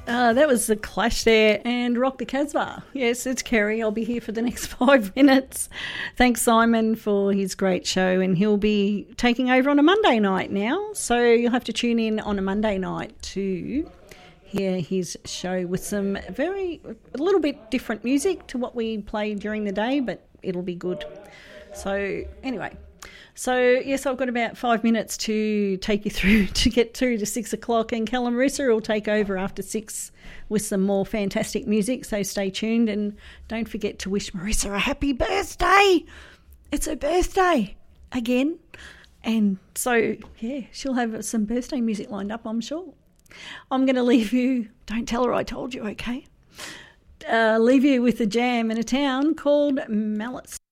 That was the Clash there and Rock the Casbah. Yes, it's Kerry. I'll be here for the next 5 minutes. Thanks, Simon, for his great show, and he'll be taking over on a Monday night now, so you'll have to tune in on a Monday night to hear his show with some a little bit different music to what we play during the day, but it'll be good. So anyway, yes, I've got about 5 minutes to take you through to get through to 6 o'clock, and Callum Marissa will take over after 6 with some more fantastic music, so stay tuned and don't forget to wish Marissa a happy birthday. It's her birthday again, and so yeah, she'll have some birthday music lined up, I'm sure. I'm going to leave you, don't tell her I told you, okay? Leave you with a jam in a town called Malice.